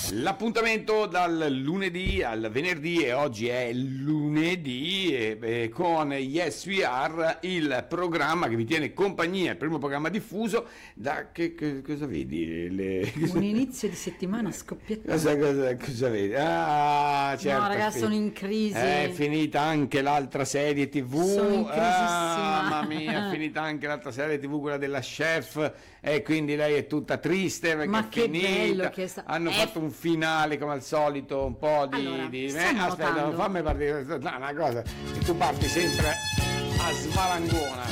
L'appuntamento dal lunedì al venerdì, e oggi è lunedì, con Yes We Are, il programma che vi tiene compagnia, il primo programma diffuso da cosa vedi? Un inizio di settimana scoppiettato. Cosa vedi? Ah, certo, no, ragazzi, sono in crisi. È finita anche l'altra serie TV. Sono in crisissima. Mamma mia, è finita anche l'altra serie TV, quella della chef, e quindi lei è tutta triste perché Ma è che finita. bello che Hanno fatto un finale come al solito, un po' di... Allora, aspetta, notando. fammi partire, no, una cosa, che tu parti sempre a svalangona.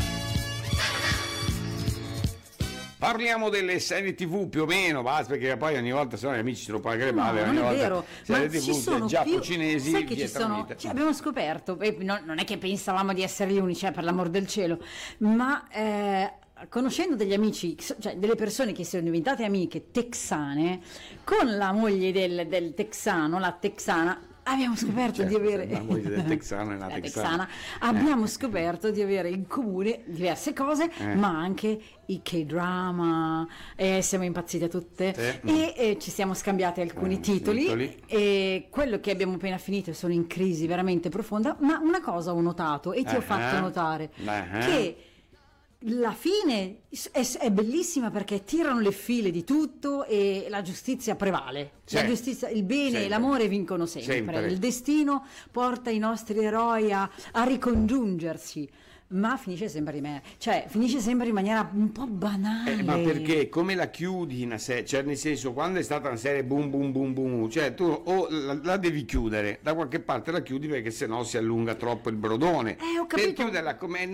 Parliamo delle serie TV più o meno, basta, perché poi ogni volta sono gli amici se lo pagare male, non ogni è volta vero, serie ma ci TV sono giappo-cinesi, sai che ci sono, abbiamo scoperto, non è che pensavamo di essere gli unici, per l'amor del cielo, ma conoscendo degli amici, cioè delle persone che sono diventate amiche texane, con la moglie del texano, la texana, abbiamo scoperto di avere la moglie del texano e la texana. Abbiamo scoperto di avere in comune diverse cose, ma anche i K-drama, siamo impazzite tutte e ci siamo scambiati alcuni titoli, e quello che abbiamo appena finito sono in crisi veramente profonda, ma una cosa ho notato e ti ho fatto notare che la fine è bellissima perché tirano le file di tutto e la giustizia prevale. La giustizia, il bene sempre. E l'amore vincono sempre. Il destino porta i nostri eroi a ricongiungersi, ma finisce sempre in maniera un po' banale. Ma perché come la chiudi una serie, cioè nel senso, quando è stata una serie boom boom boom boom, cioè tu o la devi chiudere, da qualche parte la chiudi perché sennò si allunga troppo il brodone. Ho capito. Per chiuderla come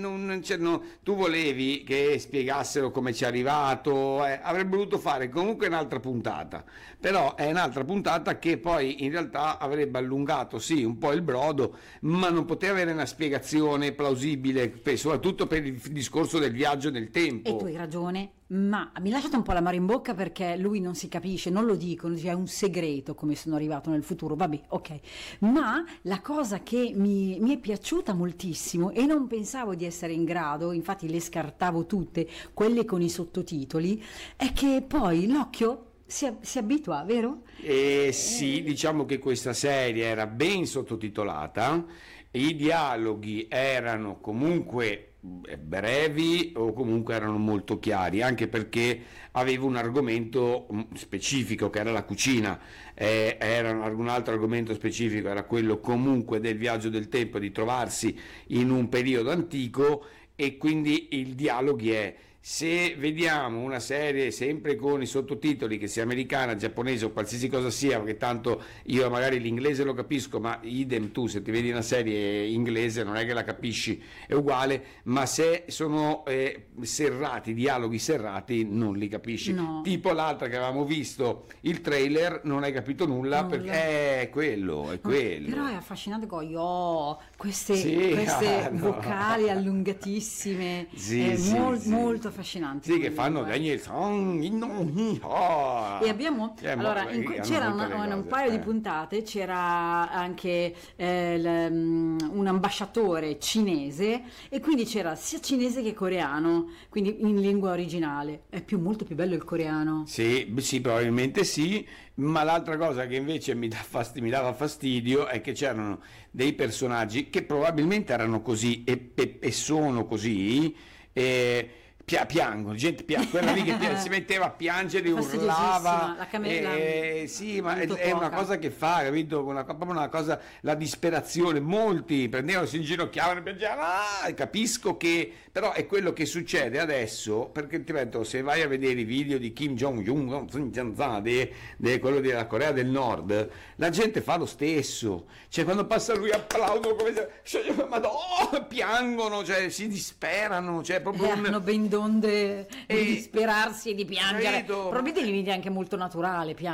tu volevi che spiegassero come ci è arrivato, avrebbe voluto fare comunque un'altra puntata, però è un'altra puntata che poi in realtà avrebbe allungato sì un po' il brodo, ma non poteva avere una spiegazione plausibile, soprattutto per il discorso del viaggio nel tempo. E tu hai ragione, ma mi lasciate un po' l'amaro in bocca perché lui non si capisce, non lo dicono, è un segreto come sono arrivato nel futuro, vabbè, ok. Ma la cosa che mi è piaciuta moltissimo e non pensavo di essere in grado, infatti le scartavo tutte, quelle con i sottotitoli, è che poi l'occhio si abitua, vero? Sì, diciamo che questa serie era ben sottotitolata, i dialoghi erano comunque brevi o comunque erano molto chiari, anche perché aveva un argomento specifico che era la cucina, era un altro argomento specifico, era quello comunque del viaggio del tempo, di trovarsi in un periodo antico, e quindi il dialoghi è... Se vediamo una serie sempre con i sottotitoli, che sia americana, giapponese o qualsiasi cosa sia, perché tanto io magari l'inglese lo capisco, ma idem tu, se ti vedi una serie inglese non è che la capisci, è uguale, ma se sono serrati, dialoghi serrati, non li capisci. No. Tipo l'altra che avevamo visto, il trailer, non hai capito nulla. Perché è quello. Però è affascinante queste vocali allungatissime, molto affascinanti. Sì, che fanno Daniel. E abbiamo c'era un paio di puntate, c'era anche un ambasciatore cinese, e quindi c'era sia cinese che coreano, quindi in lingua originale. È molto più bello il coreano. Sì, probabilmente sì, ma l'altra cosa che invece mi dava fastidio è che c'erano dei personaggi che probabilmente erano così e sono così, piangono, quella lì che si metteva a piangere, urlava, la camera, sì, ma è una cosa che fa, capito? Proprio una cosa, la disperazione, molti prendevano, si inginocchiavano e piangevano, capisco che, però è quello che succede adesso, perché ti ripeto, se vai a vedere i video di Kim Jong-un, quello della Corea del Nord, la gente fa lo stesso, cioè quando passa lui applaudono come se, madonna, piangono, cioè si disperano, cioè proprio hanno ben d'onde di disperarsi e di piangere. Credo. Probabilmente gli viene anche molto naturale piangere.